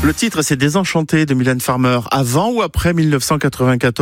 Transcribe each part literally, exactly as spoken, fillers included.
Le titre, c'est Désenchanté de Mylène Farmer. Avant ou après dix-neuf cent quatre-vingt-quatorze ?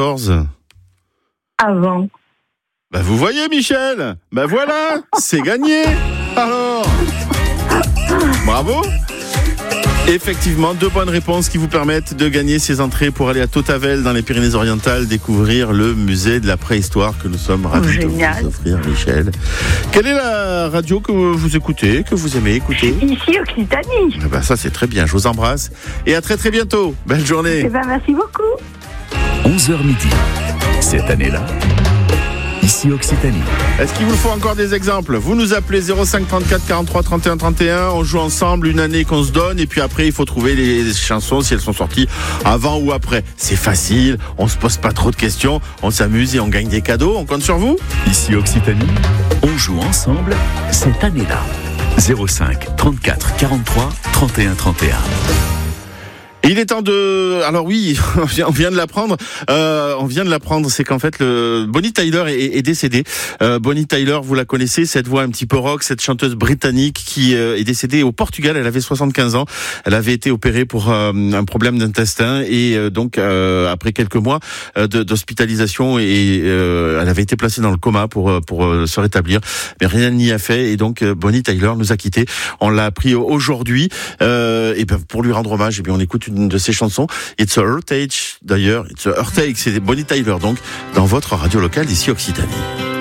Avant. Bah vous voyez, Michel. Bah voilà, c'est gagné. Alors, bravo. Effectivement, deux bonnes réponses qui vous permettent de gagner ces entrées pour aller à Tautavel dans les Pyrénées-Orientales, découvrir le musée de la préhistoire que nous sommes ravis oh, de vous offrir, Michel. Quelle est la radio que vous écoutez, que vous aimez écouter ? Ici, Occitanie. Eh ben, ça, c'est très bien. Je vous embrasse et à très très bientôt. Belle journée. Eh ben, merci beaucoup. onze heures midi. Cette année-là, ici Occitanie. Est-ce qu'il vous faut encore des exemples ? Vous nous appelez zéro cinq trente-quatre quarante-trois trente et un trente et un. On joue ensemble une année qu'on se donne et puis après il faut trouver les chansons si elles sont sorties avant ou après. C'est facile, on se pose pas trop de questions, on s'amuse et on gagne des cadeaux. On compte sur vous ? Ici Occitanie, on joue ensemble cette année-là. zéro cinq trente-quatre quarante-trois trente et un trente et un. Il est temps de... Alors oui, on vient, on vient de l'apprendre. Euh, on vient de l'apprendre, c'est qu'en fait, le Bonnie Tyler est, est décédée. Euh, Bonnie Tyler, vous la connaissez, cette voix un petit peu rock, cette chanteuse britannique qui euh, est décédée au Portugal. Elle avait soixante-quinze ans. Elle avait été opérée pour euh, un problème d'intestin et euh, donc euh, après quelques mois euh, de, d'hospitalisation et euh, elle avait été placée dans le coma pour pour euh, se rétablir. Mais rien n'y a fait et donc euh, Bonnie Tyler nous a quittés. On l'a appris aujourd'hui euh, et ben pour lui rendre hommage, et bien on écoute une de ses chansons. It's a Heritage, d'ailleurs. It's a Heritage, c'est Bonnie Tyler, donc, dans votre radio locale d'ici Occitanie.